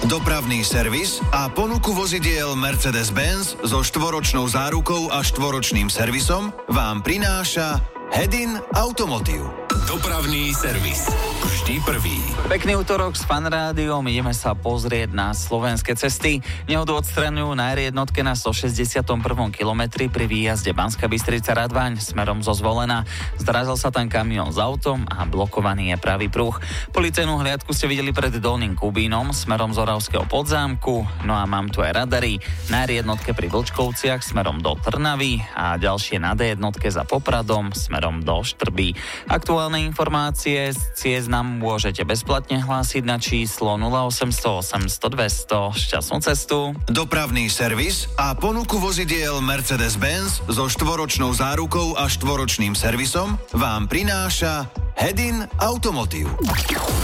Dopravný servis a ponuku vozidiel Mercedes-Benz so 4-ročnou zárukou a 4-ročným servisom vám prináša Hedin Automotive. Dopravný servis. Vždy prvý. Pekný útorok s Fan Rádiom. Ideme sa pozrieť na slovenské cesty. Nehodu odstraňujú na R1 na 161. kilometri pri výjazde Banská Bystrica Radvaň smerom zo Zvolena. Zrazil sa tam kamión s autom a blokovaný je pravý pruh. Policajnú hliadku ste videli pred Dolným Kubínom smerom z Oravského Podzámku. No a mám tu aj radary na R1 pri Vlčkovciach smerom do Trnavy a ďalšie na D1 za Popradom smerom do Štrby. Aktuálne informácie z ciest nám môžete bezplatne hlásiť na číslo 0800 800 200. Šťastnú cestu. Dopravný servis a ponuku vozidiel Mercedes-Benz so 4-ročnou zárukou a 4-ročným servisom vám prináša Hedin Automotive.